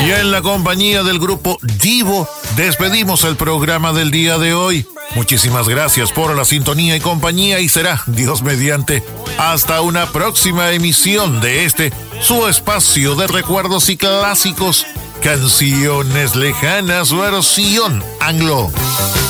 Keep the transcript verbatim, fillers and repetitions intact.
Y en la compañía del grupo Divo, despedimos el programa del día de hoy. Muchísimas gracias por la sintonía y compañía y será, Dios mediante, hasta una próxima emisión de este, su espacio de recuerdos y clásicos, Canciones Lejanas versión anglo.